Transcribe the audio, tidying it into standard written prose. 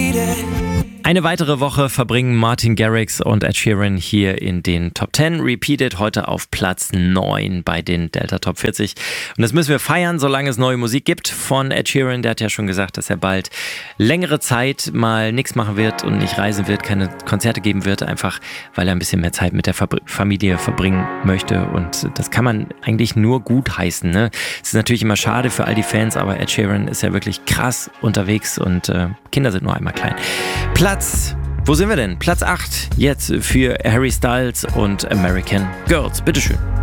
Eine weitere Woche verbringen Martin Garrix und Ed Sheeran hier in den Top 10. Repeated heute auf Platz 9 bei den Delta Top 40. Und das müssen wir feiern, solange es neue Musik gibt von Ed Sheeran. Der hat ja schon gesagt, dass er bald längere Zeit mal nichts machen wird und nicht reisen wird, keine Konzerte geben wird, einfach weil er ein bisschen mehr Zeit mit der Familie verbringen möchte. Und das kann man eigentlich nur gut heißen, ne? Es ist natürlich immer schade für all die Fans, aber Ed Sheeran ist ja wirklich krass unterwegs und Kinder sind nur einmal klein. Wo sind wir denn? Platz 8 jetzt für Harry Styles und American Girls. Bitteschön.